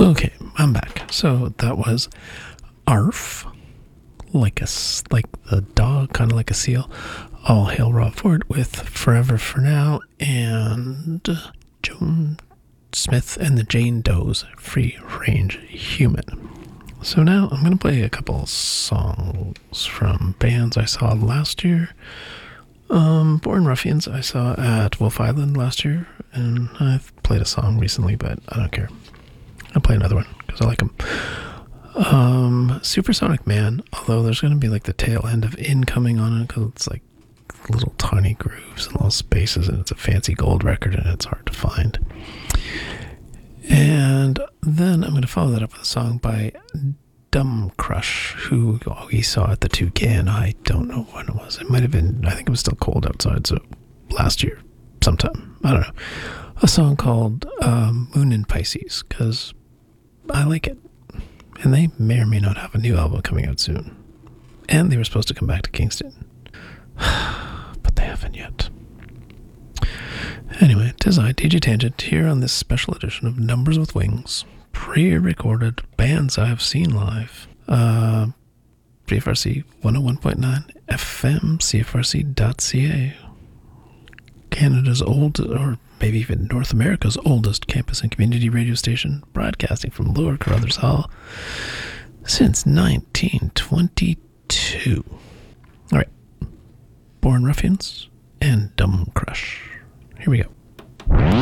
Okay, I'm back. So that was Arf, like the dog, kind of like a seal. All Hail Rob Ford with Forever for Now, and Joan Smith and the Jane Does, Free Range Human. So now I'm going to play a couple songs from bands I saw last year. Born Ruffians I saw at Wolf Island last year, and I've played a song recently, but I don't care. I'll play another one because I like them. Supersonic Man, although there's going to be like the tail end of Incoming on it because it's like little tiny grooves and little spaces, and it's a fancy gold record and it's hard to find. And then I'm going to follow that up with a song by Dumb Crush, who we saw at the Toucan. I don't know when it was. It might have been, I think it was still cold outside, so last year sometime. I don't know. A song called Moon in Pisces, because I like it. And they may or may not have a new album coming out soon. And they were supposed to come back to Kingston. But they haven't yet. Anyway, 'tis I, DJ Tangent, here on this special edition of Numbers with Wings, pre-recorded bands I've seen live. CFRC 101.9 FM, CFRC.ca. Canada's oldest, or maybe even North America's oldest campus and community radio station, broadcasting from Lower Carruthers Hall since 1922. All right. Born Ruffians and Dumb Crush. Here we go.